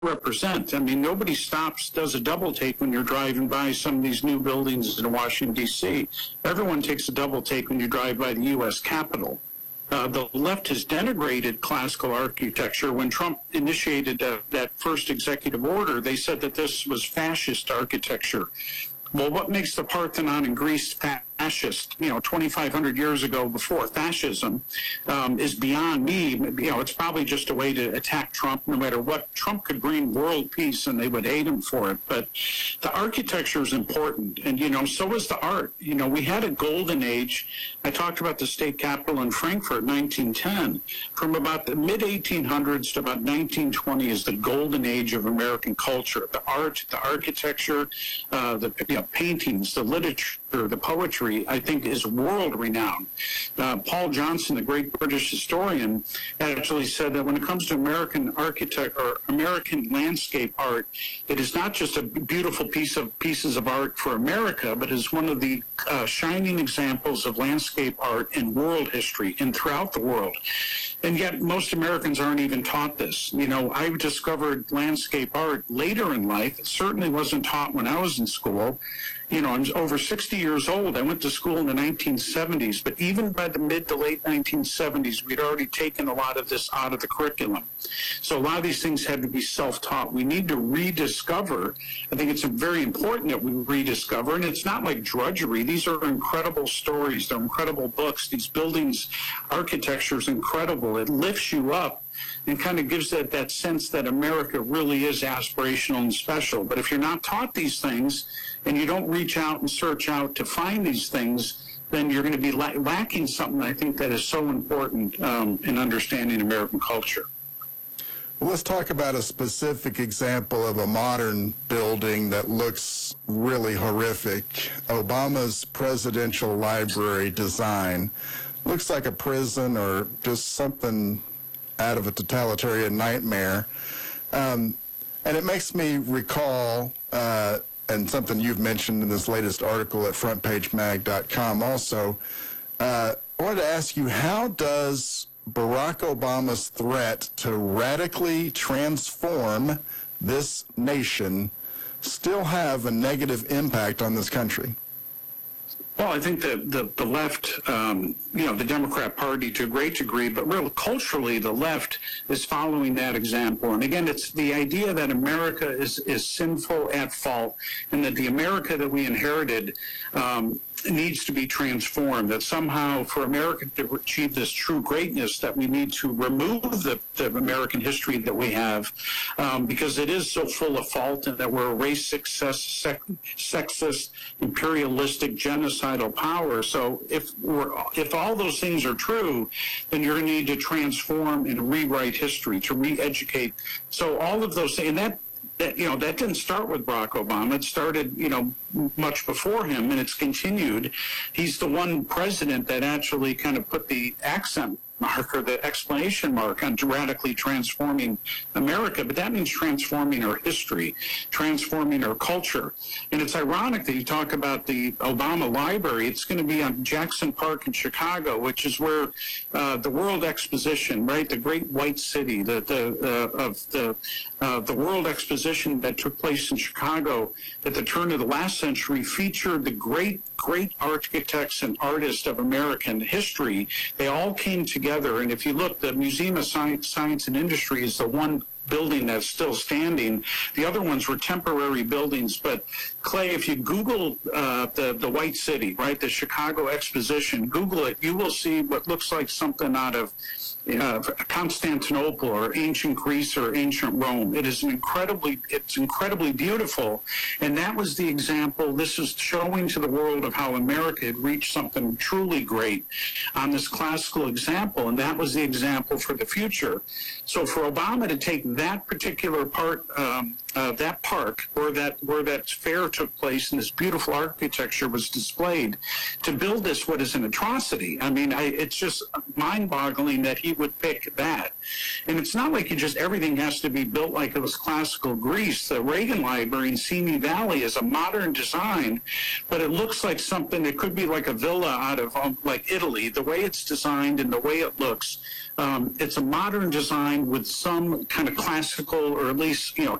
represent. I mean, nobody does a double take when you're driving by some of these new buildings in Washington, D.C. Everyone takes a double take when you drive by the U.S. Capitol. The left has denigrated classical architecture. When Trump initiated that first executive order, they said that this was fascist architecture. Well, what makes the Parthenon in Greece fascist, 2,500 years ago before fascism, is beyond me. It's probably just a way to attack Trump no matter what. Trump could bring world peace and they would hate him for it. But the architecture is important. And, so is the art. We had a golden age. I talked about the state capitol in Frankfurt, 1910. From about the mid-1800s to about 1920 is the golden age of American culture. The art, the architecture, the paintings, the literature, the poetry, I think, is world-renowned. Paul Johnson, the great British historian, actually said that when it comes to American architect or American landscape art, it is not just a beautiful pieces of art for America, but is one of the shining examples of landscape art in world history and throughout the world. And yet, most Americans aren't even taught this. I discovered landscape art later in life. It certainly wasn't taught when I was in school. I'm over 60 years old. I went to school in the 1970s, but even by the mid to late 1970s, we'd already taken a lot of this out of the curriculum. So a lot of these things had to be self-taught. We need to rediscover. I think it's very important that we rediscover, and it's not like drudgery. These are incredible stories. They're incredible books. These buildings, architecture is incredible. It lifts you up and kind of gives that sense that America really is aspirational and special. But if you're not taught these things and you don't reach out and search out to find these things, then you're going to be lacking something I think that is so important in understanding American culture. Well, let's talk about a specific example of a modern building that looks really horrific. Obama's presidential library design looks like a prison or just something out of a totalitarian nightmare. And it makes me recall, and something you've mentioned in this latest article at frontpagemag.com also, I wanted to ask you, how does Barack Obama's threat to radically transform this nation still have a negative impact on this country? Well, I think that the left, the Democrat Party to a great degree, but really culturally, the left is following that example. And again, it's the idea that America is sinful at fault, and that the America that we inherited needs to be transformed, that somehow for America to achieve this true greatness, that we need to remove the American history that we have, because it is so full of fault, and that we're a race sexist, imperialistic, genocidal power. So if all those things are true, then you're going to need to transform and rewrite history, to re-educate. So all of those things, and that didn't start with Barack Obama. It started, much before him, and it's continued. He's the one president that actually kind of put the accent mark or the exclamation mark on radically transforming America. But that means transforming our history, transforming our culture. And it's ironic that you talk about the Obama Library. It's going to be on Jackson Park in Chicago, which is where the World Exposition, right, the Great White City, the World Exposition that took place in Chicago at the turn of the last century featured the great architects and artists of American history. They all came together, and if you look, the Museum of Science and Industry is the one building that's still standing. The other ones were temporary buildings. But Clay, if you Google the White City, right, the Chicago Exposition, Google it, you will see what looks like something out of Constantinople or ancient Greece or ancient Rome. It's incredibly beautiful. And that was the example. This is showing to the world of how America had reached something truly great on this classical example. And that was the example for the future. So for Obama to take that particular part, that park where that fair took place and this beautiful architecture was displayed, to build this, what is an atrocity. I mean, it's just mind-boggling that he would pick that. And it's not like everything has to be built like it was classical Greece. The Reagan Library in Simi Valley is a modern design, but it looks like something, it could be like a villa out of like Italy, the way it's designed and the way it looks. It's a modern design with some kind of classical or at least,